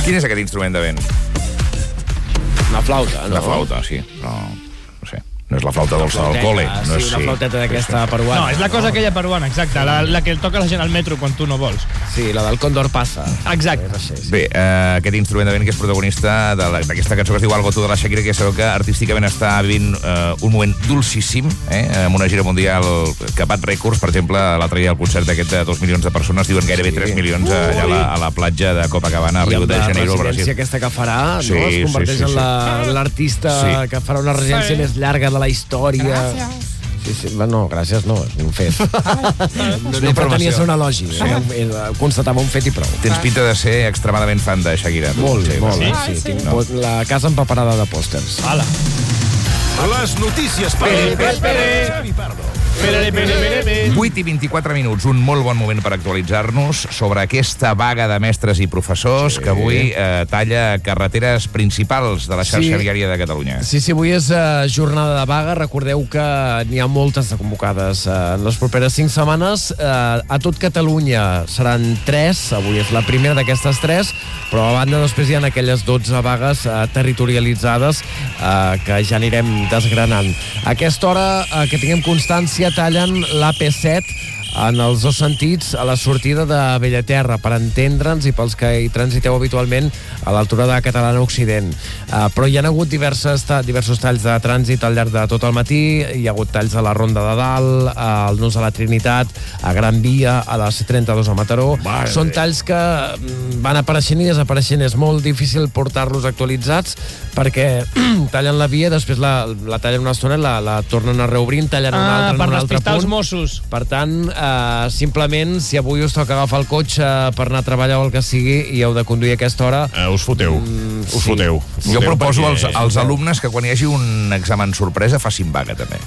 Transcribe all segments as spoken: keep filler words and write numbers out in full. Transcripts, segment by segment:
Quin és aquest instrument de vent? Una flauta, no? Una flauta, sí, però no sé. No és la flauta dolça del col·le. No és, sí, una flauteta d'aquesta peruana. No, és la cosa aquella peruana, exacte, la, la que el toca la gent al metro quan tu no vols. Sí, la del Cóndor passa. Exacte. Bé, eh, aquest instrument de vent que és protagonista d'aquesta cançó que es diu Algo tu de la Shakira, que sabeu que artísticament està vivint eh, un moment dulcíssim, eh, amb una gira mundial que bat rècords. Per exemple, l'altre dia al concert d'aquest de dos milions de persones, diuen gairebé tres milions allà a la, a la platja de Copacabana, a Rio de Janeiro, al Brasil. I amb la residència aquesta que farà, sí, no? Es converteix sí, sí, en l'artista sí. que farà una residència sí. més llarga de la història. Gràcies. Sí, sí, no, gràcies no, és un fet. No, no pretenia ser un elogi, sí. eh? Constatava un fet i prou. Tens pinta de ser extremadament fan de Shakira. Molt, sí, molt, sí. sí. sí. Tinc no. la casa empaperada de pòsters. Hala. Les notícies per Xavi Pardo. vuit i vint-i-quatre minuts, un molt bon moment per actualitzar-nos sobre aquesta vaga de mestres i professors sí. que avui eh, talla carreteres principals de la xarxa sí. viària de Catalunya. Sí, sí, avui és eh, jornada de vaga. Recordeu que n'hi ha moltes de convocades eh, en les properes cinc setmanes. Eh, a tot Catalunya seran tres, avui és la primera d'aquestes tres, però a banda després hi ha aquelles dotze vagues eh, territorialitzades eh, que ja anirem desgranant. A aquesta hora, eh, que tinguem constància, tallen l'A P set en els dos sentits a la sortida de Bellaterra, per entendre'ns i pels que hi transiteu habitualment a l'altura de Catalana Occident. Uh, però hi ha hagut diverses, diversos talls de trànsit al llarg de tot el matí. Hi ha hagut talls a la Ronda de Dalt, al Nus de la Trinitat, a Gran Via, a la C trenta-dos a Mataró. Vale. Són talls que van apareixent i desapareixent. És molt difícil portar-los actualitzats perquè tallen la via, després la, la tallen una estona, la, la tornen a reobrir, tallen ah, una altra en un altre punt. Els Mossos. Per tant, Uh, simplement, si avui us toca agafar el cotxe per anar a treballar o el que sigui i heu de conduir a aquesta hora... Uh, us foteu, mm, us sí. foteu. Jo foteu proposo als, als alumnes que quan hi hagi un examen sorpresa facin vaga, també.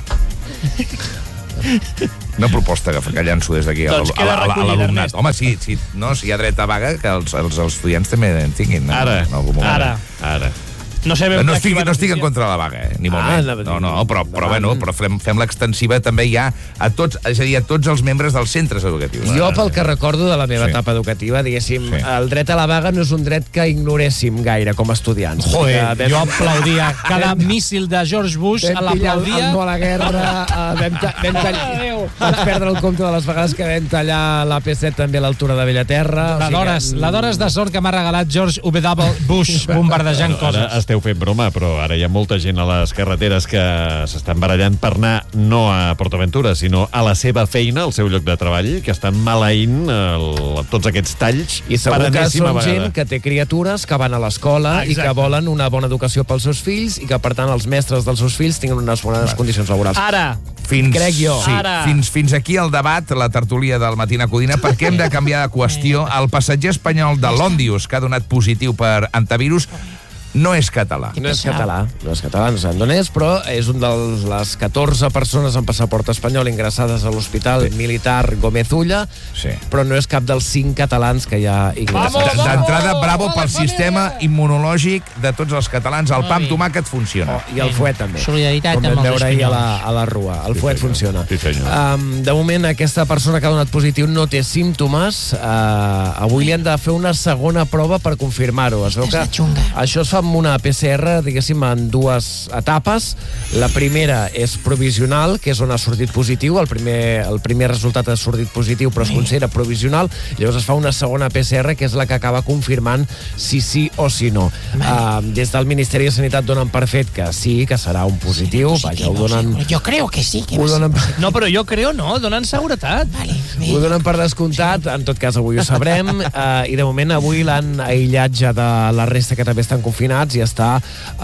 Una proposta que, que llanço des d'aquí doncs a l'alumnat. Home, sí, sí, no, si hi ha dret a vaga, que els, els, els estudiants també en tinguin. Ara, no, ara, ara. No, sé no, estic, no estic en contra de la vaga, eh? Ni molt ah, menys. No, no, però, però, bueno, però fem, fem l'extensiva també ja a tots, és a dir, a tots els membres dels centres educatius. Jo, pel que recordo de la meva sí. etapa educativa, diguéssim, sí. el dret a la vaga no és un dret que ignoréssim gaire com a estudiants. Joder, vam... jo aplaudia. Cada míssil de George Bush l'aplaudia. Vam pillar a la guerra, uh, vam, ta vam tallar... Vaig perdre el compte de les vegades que vam tallar l'A P set també a l'altura de Bellaterra. La d'hores o sigui que... de sort que m'ha regalat George W. Bush bombardejant coses. Ara esteu fent broma, però ara hi ha molta gent a les carreteres que s'estan barallant per anar no a PortAventura, sinó a la seva feina, al seu lloc de treball, que estan maleint el, tots aquests talls. I segur que són gent que té criatures que van a l'escola ah, i que volen una bona educació pels seus fills i que, per tant, els mestres dels seus fills tinguin unes bones Va. condicions laborals. Ara! Fins, crec jo. Sí, fins, fins aquí el debat, la tertúlia del Matina Codina, perquè hem de canviar de qüestió. El passatger espanyol de l'Òndius, que ha donat positiu per antivirus, no és català. No és català, no és català, no sabem d'on és, però és un de les catorze persones amb passaport espanyol ingressades a l'Hospital sí. Militar Gómez Ulla, sí. però no és cap dels cinc catalans que hi ha ingressats. D'entrada, bravo pel sistema immunològic de tots els catalans. El pa amb tomàquet funciona. Oh, I el fuet també. Solidaritat com amb vam els veure ahir a la, a la Rua. El sí, fuet senyor. funciona. Sí, um, de moment, aquesta persona que ha donat positiu no té símptomes. Uh, avui li han de fer una segona prova per confirmar-ho. Es veu que això es fa amb una P C R, diguéssim, en dues etapes. La primera és provisional, que és on ha sortit positiu. El primer, el primer resultat ha sortit positiu, però es considera provisional. Llavors es fa una segona P C R, que és la que acaba confirmant si sí o si no. Uh, des del Ministeri de Sanitat donen per fet que sí, que serà un positiu. Vaja, ho donen... Jo creo que sí. Que ho donen... No, però jo creo no, donen seguretat. Vale, ho donen per descomptat, en tot cas avui ho sabrem. Uh, I de moment avui l'han aïllat ja de la resta que també estan confinats i està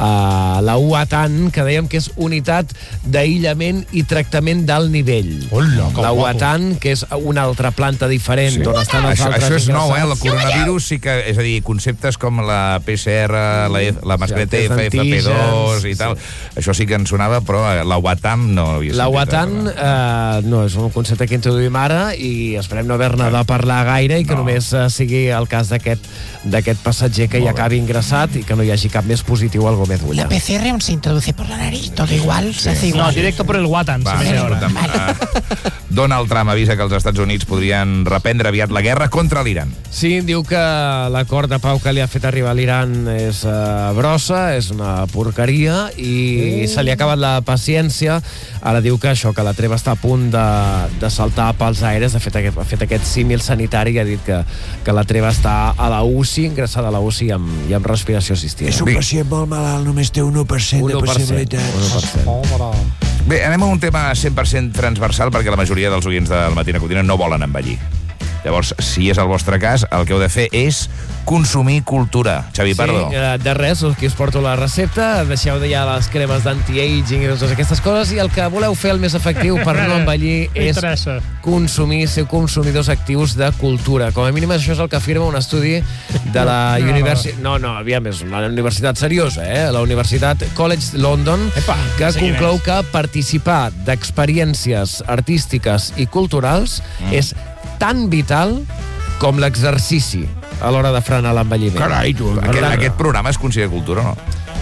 uh, la U A T A N, que dèiem que és unitat d'aïllament i tractament d'alt nivell. Hola, la U A T A N, que és una altra planta diferent sí. d'on estan els això, altres això és nou, eh? El coronavirus sí que, és a dir, conceptes com la P C R, la, la mascareta sí, F F P dos i tal, sí. això sí que en sonava, però la U A T A N no havia sentit. La U A T A N uh, no, és un concepte que introduïm ara i esperem no haver-ne de parlar gaire i que no. només uh, sigui el cas d'aquest d'aquest passatger que hi acabi ingressat i que no hi hagi hagi cap més positiu al Gómez Ulla. ¿La P C R aún se introduce por la nariz? ¿Todo igual? ¿Se hace igual? No, directo por el Watan. Va, sí, señor. escolta'm, uh, Donald Trump avisa que els Estats Units podrien reprendre aviat la guerra contra l'Iran. Sí, diu que l'acord de pau que li ha fet arribar a l'Iran és uh, brossa, és una porqueria i uh. se li ha acabat la paciència. Ara diu que això, que la treva està a punt de, de saltar pels aires. De fet, aquest, ha fet aquest símil sanitari i ha dit que, que la treva està a la U C I, ingressada a la U C I amb, i amb respiració assistida. És un pacient molt malalt, només té un u per cent de possibilitats. Bé, anem a un tema cent per cent transversal perquè la majoria dels oients del Matina Codina no volen envellir. Llavors, si és el vostre cas, el que heu de fer és consumir cultura. Xavi Pardo. Sí, de res, aquí us porto la recepta, deixeu de ja les cremes d'anti-aging i totes aquestes coses, i el que voleu fer el més efectiu per no envellir és consumir, ser consumidors actius de cultura. Com a mínim això és el que afirma un estudi de la universitat... No, no, aviam, és una universitat seriosa, eh? La Universitat College London, Epa, que sí, conclou que participar d'experiències artístiques i culturals mm. és tan vital com l'exercici a l'hora de frenar l'envelliment. Carai, tu, aquest, aquest programa es considera cultura o no?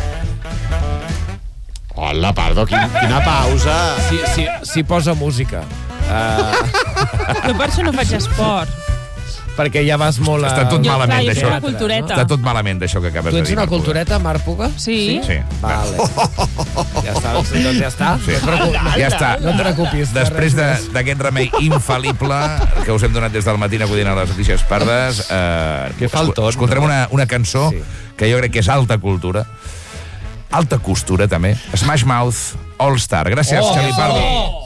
Hola, Pardo, quin, quina pausa. Si, si, si posa música. Uh... Jo per això no faig esport. Perquè ja vas molt a... Està tot jo, malament, clar, d'això. Una cultureta. Està tot malament, d'això que acabes tu de dir. ets una cultureta, Marc Puga? Sí. Sí. Vale. Ja està, doncs ja està. Sí. No et preocupis. Ja està. No et preocupis. Després d'aquest remei infal·lible que us hem donat des del Matina Codina a les notícies pardes, eh, Que faltón, escoltarem no? una, una cançó Sí. que jo crec que és alta cultura, alta costura també, Smash Mouth All Star. Gràcies, Oh, Xavi Pardo.